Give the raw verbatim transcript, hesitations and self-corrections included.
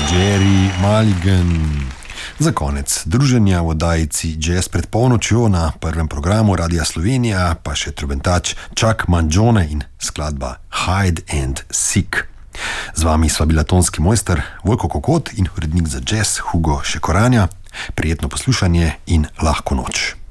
Jerry Mulligan. Za konec druženja v oddajici Jazz pred polnočjo na prvem programu Radia Slovenija pa še trobentač Chuck Mangione in skladba Hide and Seek. Z vami sva bila tonski mojster Vojko Kokot in urednik za jazz Hugo Šekoranja. Prijetno poslušanje in lahko noč.